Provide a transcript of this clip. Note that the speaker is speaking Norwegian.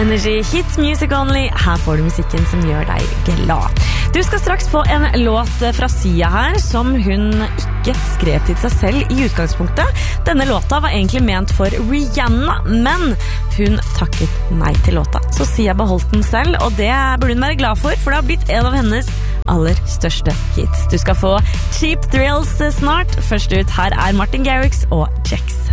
Energy Hit Music Only. Her får du musikken som gjør deg glad. Du skal straks få en låt fra Sia her, som hun ikke skrev til seg selv i utgangspunktet. Denne låta var egentlig ment for Rihanna, men hun takket nei til låta. Så Sia beholdt den selv, og det burde hun være glad for det har blitt en av hennes aller største hits. Du skal få Cheap Thrills snart. Først ut, her Martin Garrix og Jex.